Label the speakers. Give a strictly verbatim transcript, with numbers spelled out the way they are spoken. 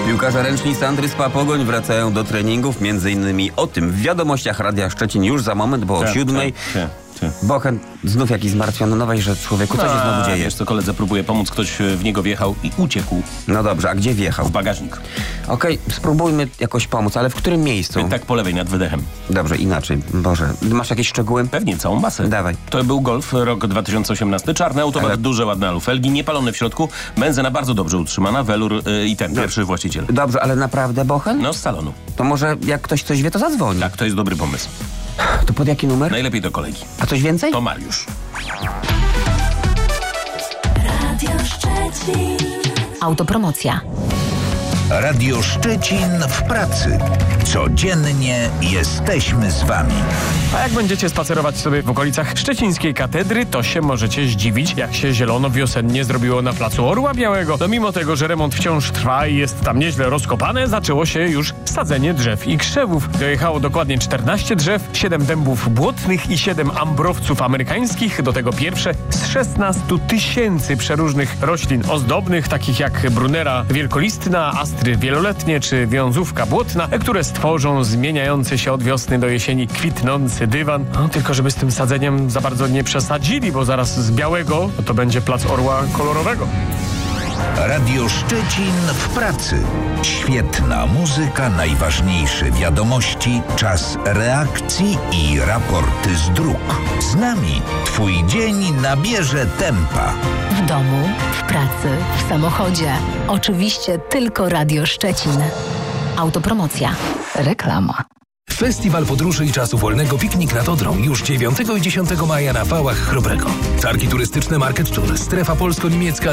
Speaker 1: Piłkarze ręczni Sandry Spa Pogoń wracają do treningów, między innymi o tym w wiadomościach Radia Szczecin już za moment, bo o
Speaker 2: tak,
Speaker 1: siódmej.
Speaker 2: tak, tak.
Speaker 1: Bochen znów jakiś zmartwiony, no weź, że człowieku, co się znowu dzieje?
Speaker 2: Wiesz co, koledze próbuje pomóc, ktoś w niego wjechał i uciekł.
Speaker 1: No dobrze, a gdzie wjechał?
Speaker 2: W bagażnik.
Speaker 1: Okej, okay, spróbujmy jakoś pomóc, ale w którym miejscu?
Speaker 2: Tak po lewej, nad wydechem.
Speaker 1: Dobrze, inaczej. Boże, masz jakieś szczegóły?
Speaker 2: Pewnie, całą masę.
Speaker 1: Dawaj.
Speaker 2: To był Golf, rok dwa tysiące osiemnasty. Czarny automat, ale... duże, ładne alufelgi, niepalony w środku, benzyna bardzo dobrze utrzymana, welur yy, i ten, no. pierwszy właściciel.
Speaker 1: Dobrze, ale naprawdę Bochen?
Speaker 2: No, z salonu.
Speaker 1: To może jak ktoś coś wie, to zadzwoni.
Speaker 2: Tak, to jest dobry pomysł.
Speaker 1: To pod jaki numer?
Speaker 2: Najlepiej do kolegi.
Speaker 1: A coś więcej?
Speaker 2: To Mariusz.
Speaker 3: Radio Szczecin.
Speaker 4: Autopromocja.
Speaker 5: Radio Szczecin w pracy. Codziennie jesteśmy z wami.
Speaker 6: A jak będziecie spacerować sobie w okolicach szczecińskiej katedry, to się możecie zdziwić, jak się zielono wiosennie zrobiło na placu Orła Białego. No mimo tego, że remont wciąż trwa i jest tam nieźle rozkopane, zaczęło się już sadzenie drzew i krzewów. Dojechało dokładnie czternaście drzew, siedem dębów błotnych i siedem ambrowców amerykańskich. Do tego pierwsze z szesnastu tysięcy przeróżnych roślin ozdobnych, takich jak brunera wielkolistna, astry wieloletnie czy wiązówka błotna, które stworzą zmieniający się od wiosny do jesieni kwitnący dywan. No, tylko żeby z tym sadzeniem za bardzo nie przesadzili, bo zaraz z białego no to będzie plac Orła kolorowego.
Speaker 5: Radio Szczecin w pracy. Świetna muzyka, najważniejsze wiadomości, czas reakcji i raporty z dróg. Z nami twój dzień nabierze tempa.
Speaker 4: W domu, w pracy, w samochodzie. Oczywiście tylko Radio Szczecin. Autopromocja. Reklama.
Speaker 7: Festiwal Podróży i Czasu Wolnego Piknik nad Odrą już dziewiątego i dziesiątego maja na Wałach Chrobrego. Targi turystyczne Market Tour, strefa polsko-niemiecka